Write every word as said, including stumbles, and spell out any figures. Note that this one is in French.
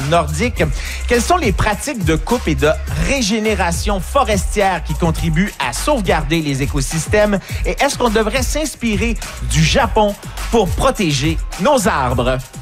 nordique. Quelles sont les pratiques de coupe et de régénération forestière qui contribuent à sauvegarder les écosystèmes? Et est-ce qu'on devrait s'inspirer du Japon pour protéger nos arbres?